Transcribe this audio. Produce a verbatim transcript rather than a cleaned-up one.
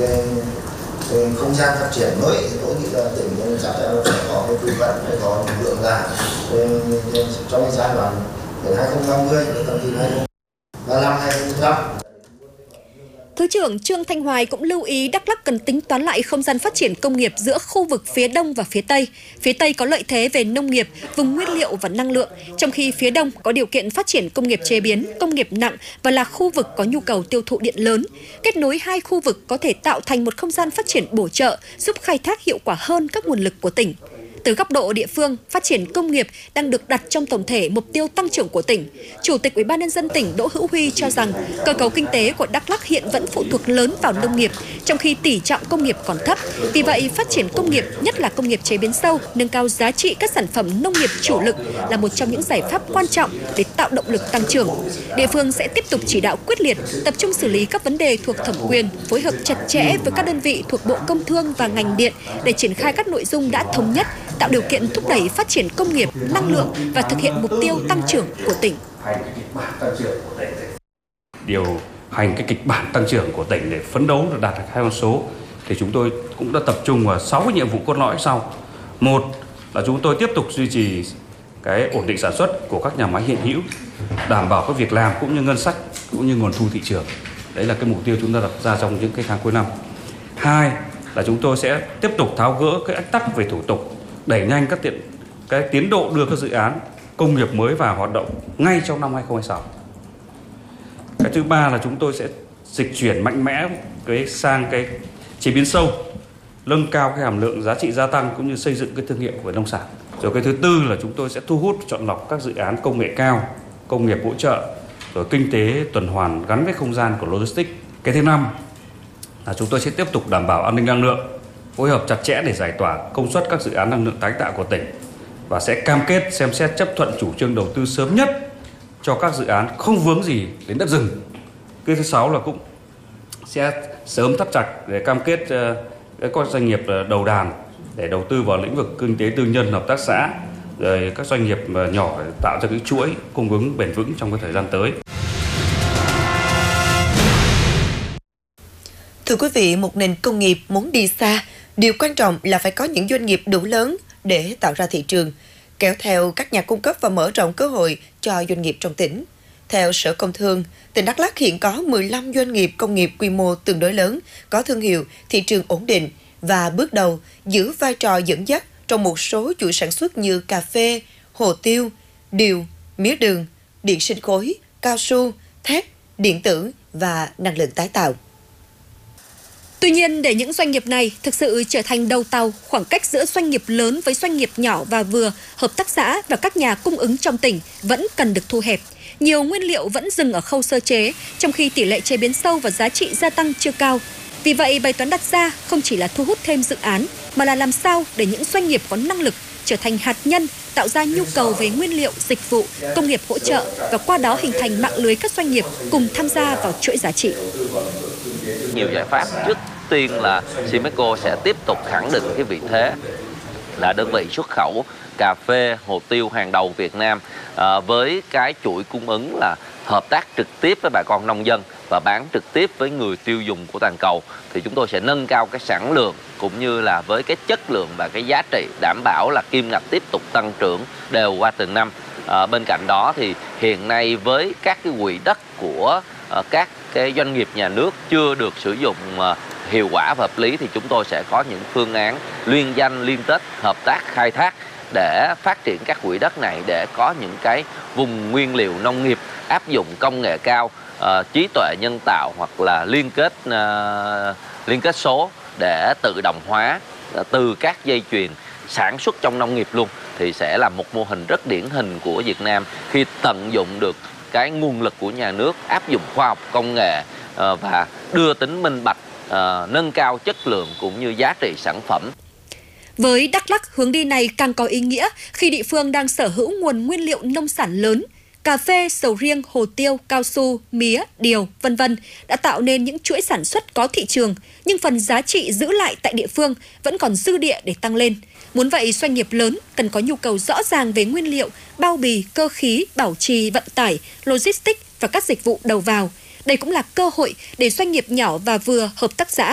cái, cái không gian phát triển mới thì tôi nghĩ là tỉnh chắc chắn phải có cái tư vấn, phải có lực lượng làm trong cái giai đoạn từ hai không năm mươi đến tầm nhìn hai không ba lăm hai không năm. Thứ trưởng Trương Thanh Hoài cũng lưu ý Đắk Lắk cần tính toán lại không gian phát triển công nghiệp giữa khu vực phía Đông và phía Tây. Phía Tây có lợi thế về nông nghiệp, vùng nguyên liệu và năng lượng, trong khi phía Đông có điều kiện phát triển công nghiệp chế biến, công nghiệp nặng và là khu vực có nhu cầu tiêu thụ điện lớn. Kết nối hai khu vực có thể tạo thành một không gian phát triển bổ trợ, giúp khai thác hiệu quả hơn các nguồn lực của tỉnh. Từ góc độ địa phương, phát triển công nghiệp đang được đặt trong tổng thể mục tiêu tăng trưởng của tỉnh. Chủ tịch Ủy ban nhân dân tỉnh Đỗ Hữu Huy cho rằng cơ cấu kinh tế của Đắk Lắk hiện vẫn phụ thuộc lớn vào nông nghiệp, trong khi tỷ trọng công nghiệp còn thấp. Vì vậy, phát triển công nghiệp, nhất là công nghiệp chế biến sâu, nâng cao giá trị các sản phẩm nông nghiệp chủ lực là một trong những giải pháp quan trọng để tạo động lực tăng trưởng. Địa phương sẽ tiếp tục chỉ đạo quyết liệt, tập trung xử lý các vấn đề thuộc thẩm quyền, phối hợp chặt chẽ với các đơn vị thuộc Bộ Công Thương và ngành điện để triển khai các nội dung đã thống nhất, tạo điều kiện thúc đẩy phát triển công nghiệp, năng lượng và thực hiện mục tiêu tăng trưởng của tỉnh. Điều hành cái kịch bản tăng trưởng của tỉnh để phấn đấu để đạt được hai con số thì chúng tôi cũng đã tập trung vào sáu cái nhiệm vụ cốt lõi sau. Một là chúng tôi tiếp tục duy trì cái ổn định sản xuất của các nhà máy hiện hữu, đảm bảo các việc làm cũng như ngân sách cũng như nguồn thu thị trường. Đấy là cái mục tiêu chúng ta đặt ra trong những cái tháng cuối năm. Hai là chúng tôi sẽ tiếp tục tháo gỡ cái ách tắc về thủ tục, đẩy nhanh các tiện cái tiến độ đưa các dự án công nghiệp mới vào hoạt động ngay trong năm hai không hai sáu. Cái thứ ba là chúng tôi sẽ dịch chuyển mạnh mẽ cái sang cái chế biến sâu, nâng cao cái hàm lượng giá trị gia tăng cũng như xây dựng cái thương hiệu của nông sản. Rồi cái thứ tư là chúng tôi sẽ thu hút chọn lọc các dự án công nghệ cao, công nghiệp hỗ trợ, rồi kinh tế tuần hoàn gắn với không gian của logistics. Cái thứ năm là chúng tôi sẽ tiếp tục đảm bảo an ninh năng lượng, phối hợp chặt chẽ để giải tỏa công suất các dự án năng lượng tái tạo của tỉnh và sẽ cam kết xem xét chấp thuận chủ trương đầu tư sớm nhất cho các dự án không vướng gì đến đất rừng. Cái thứ sáu là cũng sẽ sớm thắt chặt để cam kết các doanh nghiệp đầu đàn để đầu tư vào lĩnh vực kinh tế tư nhân, hợp tác xã, rồi các doanh nghiệp nhỏ để tạo ra cái chuỗi cung ứng bền vững trong cái thời gian tới. Thưa quý vị, một nền công nghiệp muốn đi xa, điều quan trọng là phải có những doanh nghiệp đủ lớn để tạo ra thị trường, kéo theo các nhà cung cấp và mở rộng cơ hội cho doanh nghiệp trong tỉnh. Theo Sở Công Thương, tỉnh Đắk Lắk hiện có mười lăm doanh nghiệp công nghiệp quy mô tương đối lớn, có thương hiệu, thị trường ổn định và bước đầu giữ vai trò dẫn dắt trong một số chuỗi sản xuất như cà phê, hồ tiêu, điều, mía đường, điện sinh khối, cao su, thép, điện tử và năng lượng tái tạo. Tuy nhiên, để những doanh nghiệp này thực sự trở thành đầu tàu, khoảng cách giữa doanh nghiệp lớn với doanh nghiệp nhỏ và vừa, hợp tác xã và các nhà cung ứng trong tỉnh vẫn cần được thu hẹp. Nhiều nguyên liệu vẫn dừng ở khâu sơ chế, trong khi tỷ lệ chế biến sâu và giá trị gia tăng chưa cao. Vì vậy, bài toán đặt ra không chỉ là thu hút thêm dự án, mà là làm sao để những doanh nghiệp có năng lực trở thành hạt nhân, tạo ra nhu cầu về nguyên liệu, dịch vụ, công nghiệp hỗ trợ và qua đó hình thành mạng lưới các doanh nghiệp cùng tham gia vào chuỗi giá trị. Nhiều giải pháp, trước tiên là Simeco sẽ tiếp tục khẳng định cái vị thế là đơn vị xuất khẩu cà phê, hồ tiêu hàng đầu Việt Nam à, với cái chuỗi cung ứng là hợp tác trực tiếp với bà con nông dân và bán trực tiếp với người tiêu dùng của toàn cầu, thì chúng tôi sẽ nâng cao cái sản lượng cũng như là với cái chất lượng và cái giá trị, đảm bảo là kim ngạch tiếp tục tăng trưởng đều qua từng năm. À, bên cạnh đó thì hiện nay với các cái quỹ đất của à, các cái doanh nghiệp nhà nước chưa được sử dụng à, hiệu quả và hợp lý, thì chúng tôi sẽ có những phương án liên danh liên kết hợp tác khai thác để phát triển các quỹ đất này, để có những cái vùng nguyên liệu nông nghiệp áp dụng công nghệ cao, uh, trí tuệ nhân tạo hoặc là liên kết uh, liên kết số để tự động hóa uh, từ các dây chuyền sản xuất trong nông nghiệp luôn, thì sẽ là một mô hình rất điển hình của Việt Nam khi tận dụng được cái nguồn lực của nhà nước, áp dụng khoa học công nghệ uh, và đưa tính minh bạch, uh, nâng cao chất lượng cũng như giá trị sản phẩm. Với Đắk Lắk, hướng đi này càng có ý nghĩa khi địa phương đang sở hữu nguồn nguyên liệu nông sản lớn. Cà phê, sầu riêng, hồ tiêu, cao su, mía, điều, vân vân đã tạo nên những chuỗi sản xuất có thị trường, nhưng phần giá trị giữ lại tại địa phương vẫn còn dư địa để tăng lên. Muốn vậy, doanh nghiệp lớn cần có nhu cầu rõ ràng về nguyên liệu, bao bì, cơ khí, bảo trì, vận tải, logistics và các dịch vụ đầu vào. Đây cũng là cơ hội để doanh nghiệp nhỏ và vừa, hợp tác xã